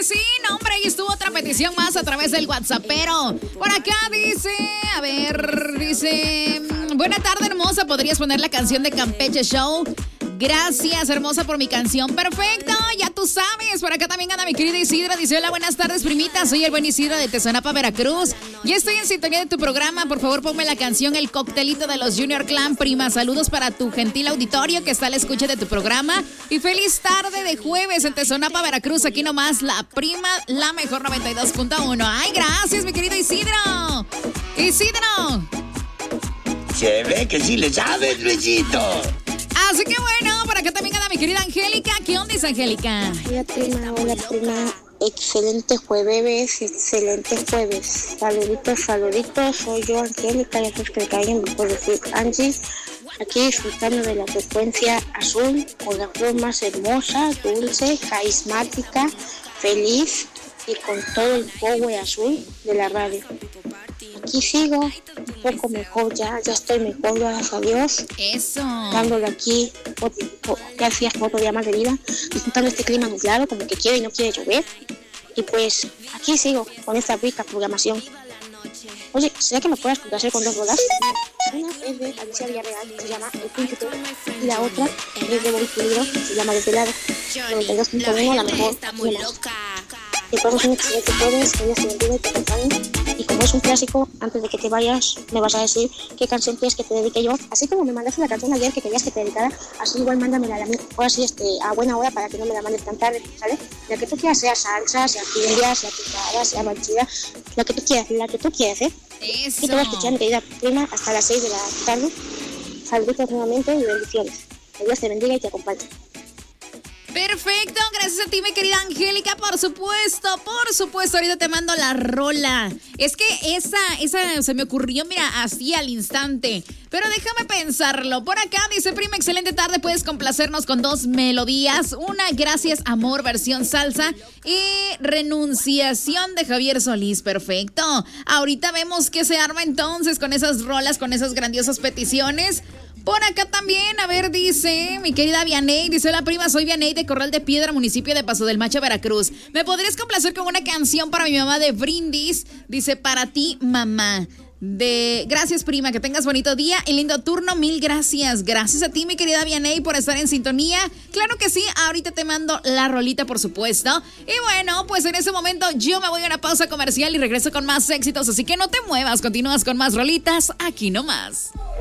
sí, no, hombre, y estuvo otra petición más a través del WhatsApp, pero por acá dice, buena tarde, hermosa, ¿podrías poner la canción de Campeche Show? Gracias, hermosa, por mi canción. Perfecto, ya tú sabes. Por acá también anda mi querida Isidra. Dice, hola, buenas tardes, primita. Soy el buen Isidra de Tezonapa, Veracruz. Ya estoy en sintonía de tu programa. Por favor, ponme la canción El Coctelito de los Junior Clan, prima. Saludos para tu gentil auditorio que está a la escucha de tu programa. Y feliz tarde de jueves en Tezonapa, Veracruz. Aquí nomás la prima, la mejor 92.1. Ay, gracias, mi querido Isidro. Isidro. Se ve que sí le sabes, Luisito. Así que bueno, por acá también anda mi querida Angélica. ¿Qué onda es, Angélica? Hola prima, excelente jueves, excelente jueves. Saluditos, soy yo Angélica, ya sabes que alguien me puede decir Angie. Aquí disfrutando de la frecuencia azul, con la voz más hermosa, dulce, carismática, feliz y con todo el power azul de la radio. Aquí sigo un poco mejor, ya estoy mejor, gracias a Dios. Eso. Dándole aquí, gracias por otro día más de vida, disfrutando este clima nublado, como que quiere y no quiere llover. Y pues aquí sigo con esta rica programación. Oye, ¿será que me puedas complacer con dos rolas? Una es de Alicia Villarreal, se llama El Príncipe, y la otra es de Boris Peligro, se llama Desde el Lado. 92.1, la mejor. Que todos un excelente jueves, que Dios te bendiga y te acompañe. Y como es un clásico, antes de que te vayas, me vas a decir qué canción quieres que te dedique yo. Así como me mandaste la canción ayer que querías que te dedicara, así igual mándamela a mí. Ahora sí, a buena hora para que no me la mandes tan tarde, ¿sale? La que tú quieras, sea salsa, sea cumbia, sea picada, sea manchida, la que tú quieras, ¿eh? Eso. Y te voy a escuchar, mi querida prima, hasta las 6 de la tarde. Saluditos nuevamente y bendiciones. Que Dios te bendiga y te acompañe. Perfecto, gracias a ti, mi querida Angélica, por supuesto, ahorita te mando la rola. Es que esa se me ocurrió, mira, así al instante, pero déjame pensarlo. Por acá dice, prima, excelente tarde, puedes complacernos con dos melodías, una Gracias Amor, versión salsa, y Renunciación de Javier Solís. Perfecto, ahorita vemos qué se arma entonces con esas rolas, con esas grandiosas peticiones. Por acá también, a ver, dice mi querida Vianey, dice, hola prima, soy Vianey de Corral de Piedra, municipio de Paso del Macho, Veracruz. ¿Me podrías complacer con una canción para mi mamá de Brindis? Dice, para ti, mamá. Gracias, prima, que tengas bonito día y lindo turno, mil gracias. Gracias a ti, mi querida Vianey, por estar en sintonía. Claro que sí, ahorita te mando la rolita, por supuesto. Y bueno, pues en ese momento yo me voy a una pausa comercial y regreso con más éxitos, así que no te muevas, continúas con más rolitas aquí nomás.